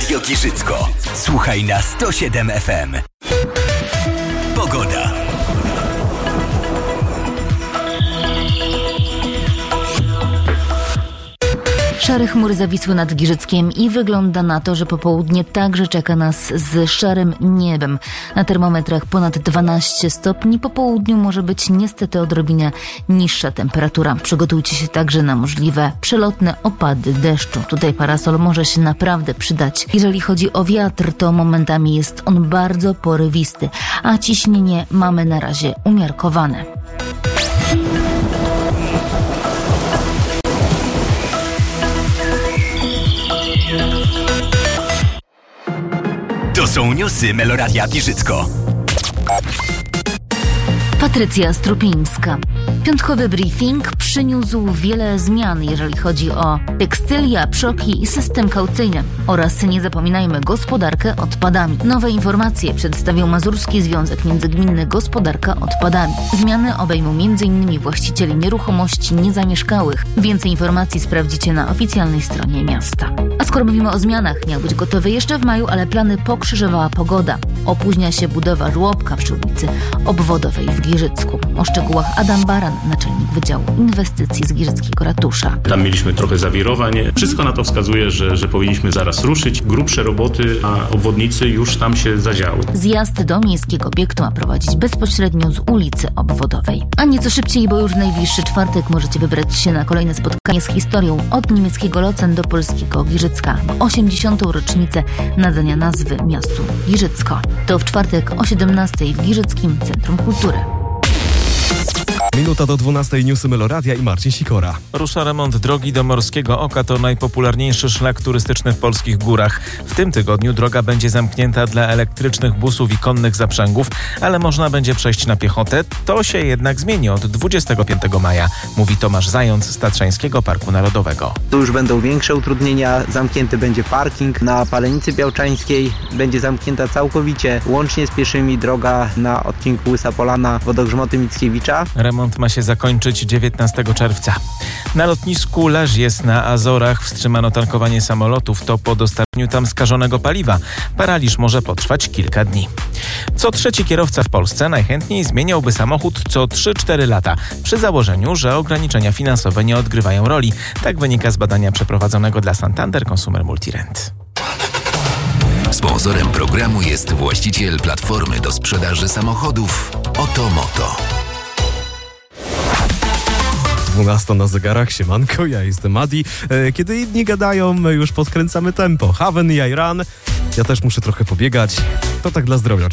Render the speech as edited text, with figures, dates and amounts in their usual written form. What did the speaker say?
Radio Giżycko. Słuchaj na 107 FM. Pogoda. Szare chmury zawisły nad Giżyckiem i wygląda na to, że popołudnie także czeka nas z szarym niebem. Na termometrach ponad 12 stopni. Po południu może być niestety odrobinę niższa temperatura. Przygotujcie się także na możliwe przelotne opady deszczu. Tutaj parasol może się naprawdę przydać. Jeżeli chodzi o wiatr, to momentami jest on bardzo porywisty, a ciśnienie mamy na razie umiarkowane. To są newsy Meloradia Giżycko. Patrycja Strupińska. Piątkowy briefing przyniósł wiele zmian, jeżeli chodzi o tekstylia, przoki i system kaucyjny oraz, nie zapominajmy, gospodarkę odpadami. Nowe informacje przedstawił Mazurski Związek Międzygminny Gospodarka Odpadami. Zmiany obejmą m.in. właścicieli nieruchomości niezamieszkałych. Więcej informacji sprawdzicie na oficjalnej stronie miasta. A skoro mówimy o zmianach, miał być gotowy jeszcze w maju, ale plany pokrzyżowała pogoda. Opóźnia się budowa żłobka przy ulicy Obwodowej w Giżycku. O szczegółach Adam Baran, naczelnik Wydziału Inwestycji z Giżyckiego Ratusza. Tam mieliśmy trochę zawirowań. Wszystko na to wskazuje, że powinniśmy zaraz ruszyć. Grubsze roboty, a obwodnicy już tam się zadziały. Zjazd do miejskiego obiektu ma prowadzić bezpośrednio z ulicy Obwodowej. A nieco szybciej, bo już w najbliższy czwartek możecie wybrać się na kolejne spotkanie z historią od niemieckiego Locen do polskiego Giżycka w 80. rocznicę nadania nazwy miastu Giżycko. To w czwartek o 17 w Giżyckim Centrum Kultury. Minuta do 12 newsy Meloradia i Marcin Sikora. Rusza remont drogi do Morskiego Oka. To najpopularniejszy szlak turystyczny w polskich górach. W tym tygodniu droga będzie zamknięta dla elektrycznych busów i konnych zaprzęgów, ale można będzie przejść na piechotę. To się jednak zmieni od 25 maja, mówi Tomasz Zając z Tatrzańskiego Parku Narodowego. Tu już będą większe utrudnienia. Zamknięty będzie parking na Palenicy Białczańskiej. Będzie zamknięta całkowicie, łącznie z pieszymi, droga na odcinku Łysa Polana, Wodogrzmoty Mickiewicza. Remont ma się zakończyć 19 czerwca. Na lotnisku Leżjes na Azorach wstrzymano tankowanie samolotów. To po dostarczeniu tam skażonego paliwa. Paraliż może potrwać kilka dni. Co trzeci kierowca w Polsce najchętniej zmieniałby samochód co 3-4 lata, przy założeniu, że ograniczenia finansowe nie odgrywają roli. Tak wynika z badania przeprowadzonego dla Santander Consumer Multirent. Sponsorem programu jest właściciel platformy do sprzedaży samochodów Otomoto. 12 na zegarach, siemanko, ja jestem Adi. Kiedy inni gadają, my już podkręcamy tempo. Haven i Iran. Ja też muszę trochę pobiegać. To tak dla zdrowia oczywiście.